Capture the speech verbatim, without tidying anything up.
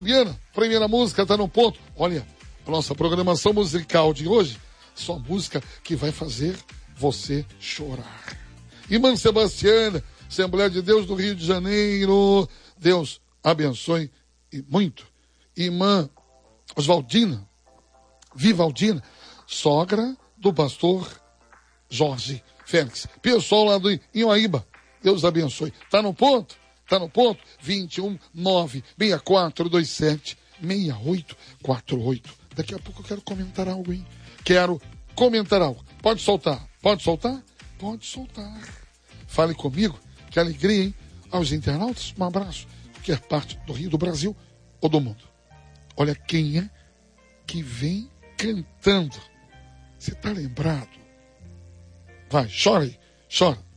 Viana, primeira música, tá no ponto. Olha, a nossa programação musical de hoje, só música que vai fazer você chorar. Irmã Sebastiana, Assembleia de Deus do Rio de Janeiro, Deus abençoe e muito. Irmã Oswaldina, Vivaldina, sogra do pastor Jorge Félix. Pessoal lá do Inhoaíba, Deus abençoe. Tá no ponto? Tá no ponto? vinte e um, nove, seis quatro dois sete, seis oito quatro oito. Daqui a pouco eu quero comentar algo, hein? Quero comentar algo. Pode soltar? Pode soltar? Pode soltar. Fale comigo. Que alegria, hein? Aos internautas, um abraço. Qualquer parte do Rio, do Brasil ou do mundo. Olha quem é que vem cantando. Você tá lembrado? Vai, chora aí, chora.